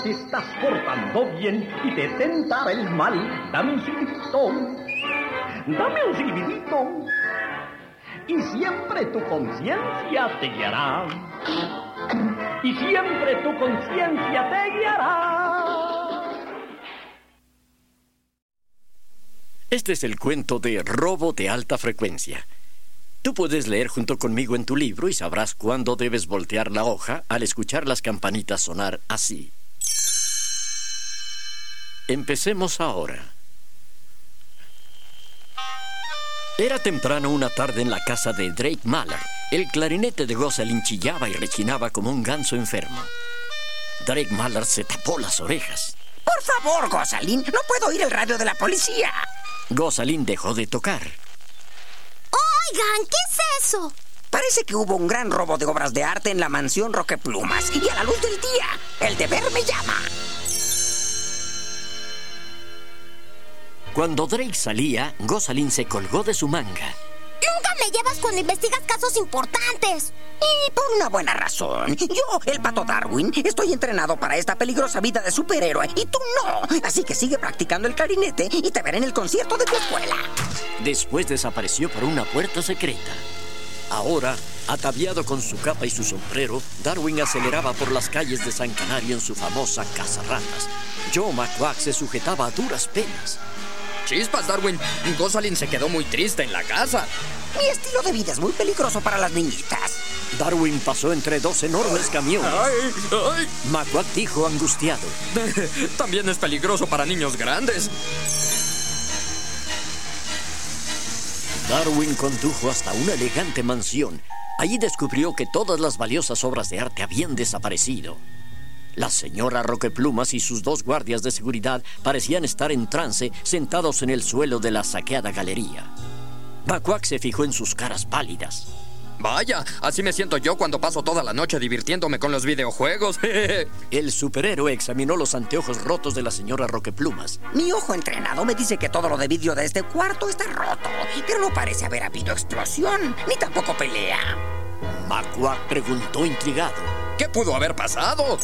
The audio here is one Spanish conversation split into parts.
te estás portando bien y te tentará el mal, dame un silbidito, dame un silbidito, y siempre tu conciencia te guiará, y siempre tu conciencia te guiará. Este es el cuento de Robo de Alta Frecuencia. Tú puedes leer junto conmigo en tu libro y sabrás cuándo debes voltear la hoja al escuchar las campanitas sonar así. Empecemos ahora. Era temprano una tarde en la casa de Drake Mallard. El clarinete de Gosalyn chillaba y rechinaba como un ganso enfermo. Drake Mallard se tapó las orejas. Por favor, Gosalyn, no puedo oír el radio de la policía. Gosalyn dejó de tocar. Oigan, ¿qué es eso? Parece que hubo un gran robo de obras de arte en la mansión Roqueplumas. Y a la luz del día, el deber me llama. Cuando Drake salía, Gosalyn se colgó de su manga. Nunca me llevas cuando investigas casos importantes. Y por una buena razón. Yo, el Pato Darwin, estoy entrenado para esta peligrosa vida de superhéroe y tú no. Así que sigue practicando el clarinete y te veré en el concierto de tu escuela. Después desapareció por una puerta secreta. Ahora, ataviado con su capa y su sombrero, Darwin aceleraba por las calles de San Canario en su famosa cazarratas. Joe McQuack se sujetaba a duras penas. Chispas, Darwin. Gosalyn se quedó muy triste en la casa. Mi estilo de vida es muy peligroso para las niñitas. Darwin pasó entre dos enormes camiones. ¡Ay! ¡Ay! McQuack dijo angustiado. También es peligroso para niños grandes. Darwin condujo hasta una elegante mansión. Allí descubrió que todas las valiosas obras de arte habían desaparecido. La señora Roqueplumas y sus dos guardias de seguridad parecían estar en trance, sentados en el suelo de la saqueada galería. McQuack se fijó en sus caras pálidas. Vaya, así me siento yo cuando paso toda la noche divirtiéndome con los videojuegos. El superhéroe examinó los anteojos rotos de la señora Roqueplumas. Mi ojo entrenado me dice que todo lo de vidrio de este cuarto está roto, pero no parece haber habido explosión, ni tampoco pelea. McQuack preguntó intrigado. ¿Qué pudo haber pasado?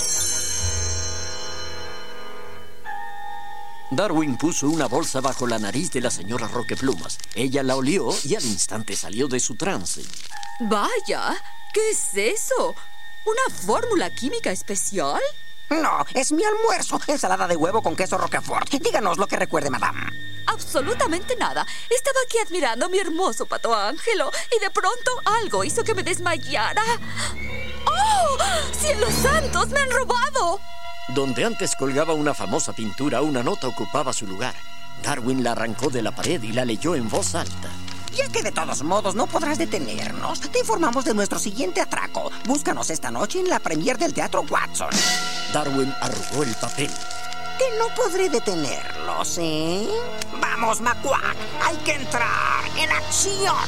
Darwin puso una bolsa bajo la nariz de la señora Roqueplumas. Ella la olió y al instante salió de su trance. Vaya, ¿qué es eso? ¿Una fórmula química especial? No, es mi almuerzo. Ensalada de huevo con queso Roquefort. Díganos lo que recuerde, madame. Absolutamente nada. Estaba aquí admirando a mi hermoso pato Ángelo y de pronto algo hizo que me desmayara. ¡Oh! ¡Cielos santos! ¡Me han robado! Donde antes colgaba una famosa pintura, una nota ocupaba su lugar. Darwin la arrancó de la pared y la leyó en voz alta. Ya que de todos modos no podrás detenernos, te informamos de nuestro siguiente atraco. Búscanos esta noche en la premier del Teatro Watson. Darwin arrugó el papel. Que no podré detenerlos, ¿eh? ¡Vamos, McQuack! ¡Hay que entrar en acción!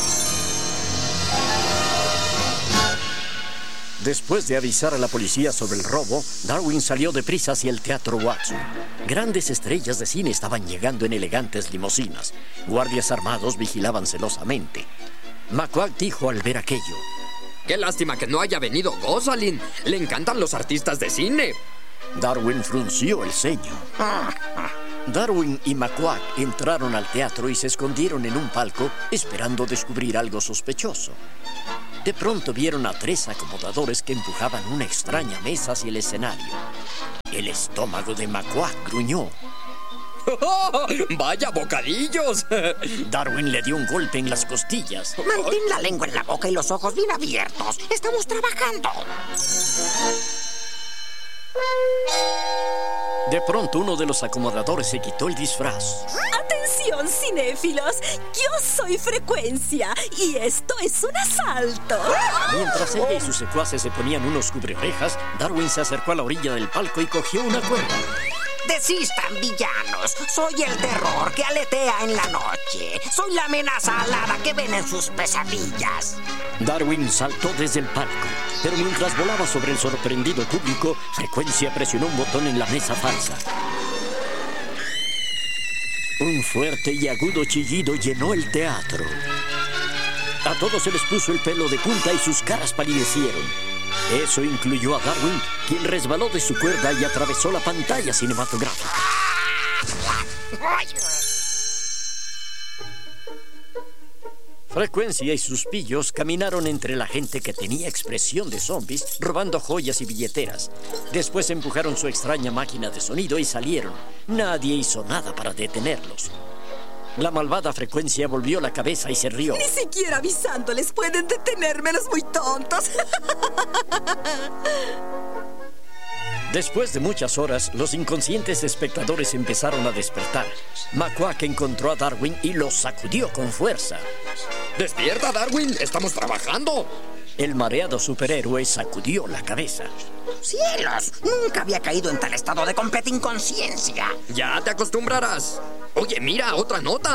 Después de avisar a la policía sobre el robo, Darwin salió deprisa hacia el Teatro Watson. Grandes estrellas de cine estaban llegando en elegantes limusinas. Guardias armados vigilaban celosamente. McQuack dijo al ver aquello. ¡Qué lástima que no haya venido Gosalyn! ¡Le encantan los artistas de cine! Darwin frunció el ceño. Darwin y McQuack entraron al teatro y se escondieron en un palco esperando descubrir algo sospechoso. De pronto vieron a tres acomodadores que empujaban una extraña mesa hacia el escenario. El estómago de McQuack gruñó. ¡Oh, ¡vaya bocadillos! Darwin le dio un golpe en las costillas. Mantén la lengua en la boca y los ojos bien abiertos. Estamos trabajando. De pronto uno de los acomodadores se quitó el disfraz. ¡Atención, cinéfilos! Yo soy Frecuencia y esto es un asalto. Mientras ella y sus secuaces se ponían unos cubreorejas, Darwin se acercó a la orilla del palco y cogió una cuerda. Desistan, villanos. Soy el terror que aletea en la noche. Soy la amenaza alada que ven en sus pesadillas. Darwin saltó desde el palco, pero mientras volaba sobre el sorprendido público, Frecuencia presionó un botón en la mesa falsa. Un fuerte y agudo chillido llenó el teatro. A todos se les puso el pelo de punta y sus caras palidecieron. Eso incluyó a Darwin, quien resbaló de su cuerda y atravesó la pantalla cinematográfica. Frecuencia y sus pillos caminaron entre la gente que tenía expresión de zombies, robando joyas y billeteras. Después empujaron su extraña máquina de sonido y salieron. Nadie hizo nada para detenerlos. La malvada Frecuencia volvió la cabeza y se rió. Ni siquiera avisándoles pueden detenerme, los muy tontos. Después de muchas horas, los inconscientes espectadores empezaron a despertar. McQuack encontró a Darwin y lo sacudió con fuerza. ¡Despierta, Darwin! ¡Estamos trabajando! El mareado superhéroe sacudió la cabeza. ¡Cielos! Nunca había caído en tal estado de completa inconsciencia. Ya te acostumbrarás. Oye, mira, otra nota.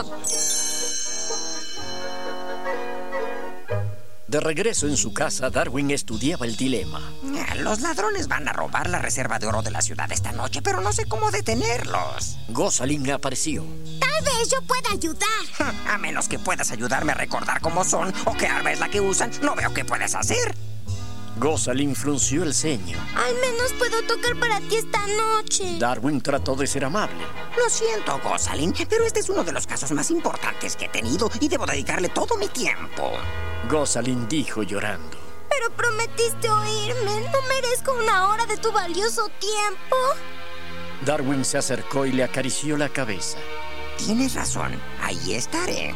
De regreso en su casa, Darwin estudiaba el dilema. Los ladrones van a robar la reserva de oro de la ciudad esta noche, pero no sé cómo detenerlos. Gosalyn apareció. Tal vez yo pueda ayudar. A menos que puedas ayudarme a recordar cómo son o qué arma es la que usan, no veo qué puedes hacer. Gosalyn frunció el ceño. Al menos puedo tocar para ti esta noche. Darwin trató de ser amable. Lo siento, Gosalyn, pero este es uno de los casos más importantes que he tenido y debo dedicarle todo mi tiempo. Gosalyn dijo llorando. Pero prometiste oírme. No merezco una hora de tu valioso tiempo. Darwin se acercó y le acarició la cabeza. Tienes razón. Ahí estaré.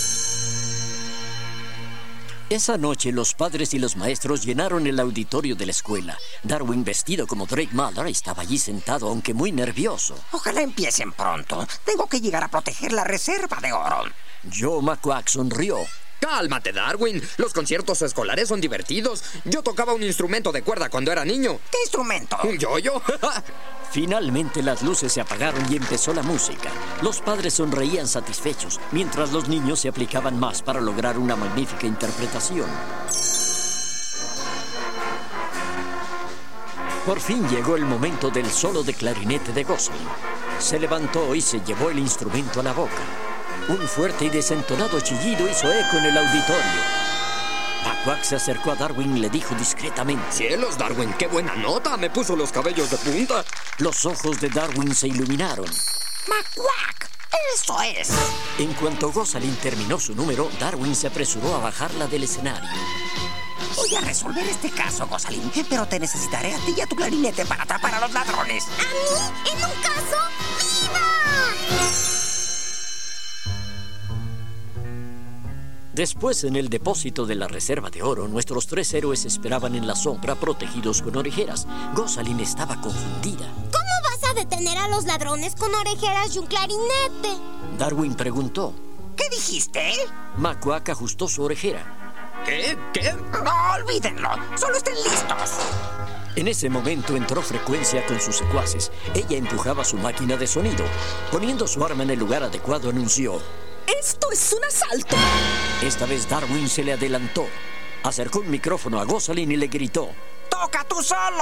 Esa noche los padres y los maestros llenaron el auditorio de la escuela. Darwin, vestido como Drake Malloy, estaba allí sentado, aunque muy nervioso. Ojalá empiecen pronto. Tengo que llegar a proteger la reserva de oro. Joe McQuack sonrió. Cálmate, Darwin. Los conciertos escolares son divertidos. Yo tocaba un instrumento de cuerda cuando era niño. ¿Qué instrumento? ¿Un yoyo? Finalmente las luces se apagaron y empezó la música. Los padres sonreían satisfechos, mientras los niños se aplicaban más para lograr una magnífica interpretación. Por fin llegó el momento del solo de clarinete de Gosalyn. Se levantó y se llevó el instrumento a la boca. Un fuerte y desentonado chillido hizo eco en el auditorio. McQuack se acercó a Darwin y le dijo discretamente: ¡Cielos, Darwin! ¡Qué buena nota! Me puso los cabellos de punta. Los ojos de Darwin se iluminaron. ¡McQuack! ¡Eso es! En cuanto Gosalyn terminó su número, Darwin se apresuró a bajarla del escenario. Voy a resolver este caso, Gosalyn, pero te necesitaré a ti y a tu clarinete para atrapar a los ladrones. ¿A mí? ¿En un caso? ¡Viva! Después, en el depósito de la reserva de oro, nuestros tres héroes esperaban en la sombra, protegidos con orejeras. Gosalyn estaba confundida. ¿Cómo vas a detener a los ladrones con orejeras y un clarinete? Darwin preguntó. ¿Qué dijiste? McQuack ajustó su orejera. ¿Qué? ¿Qué? No, olvídenlo. Solo estén listos. En ese momento entró Frecuencia con sus secuaces. Ella empujaba su máquina de sonido. Poniendo su arma en el lugar adecuado, anunció: ¡Esto es un asalto! Esta vez Darwin se le adelantó. Acercó un micrófono a Gosalyn y le gritó: ¡Toca tú solo!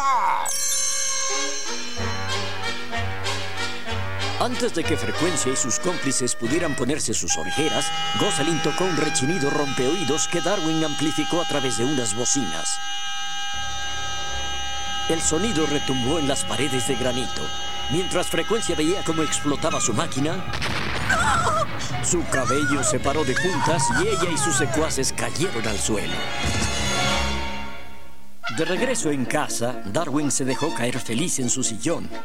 Antes de que Frecuencia y sus cómplices pudieran ponerse sus orejeras, Gosalyn tocó un rechinido rompeoídos que Darwin amplificó a través de unas bocinas. El sonido retumbó en las paredes de granito. Mientras Frecuencia veía cómo explotaba su máquina, su cabello se paró de puntas y ella y sus secuaces cayeron al suelo. De regreso en casa, Darwin se dejó caer feliz en su sillón.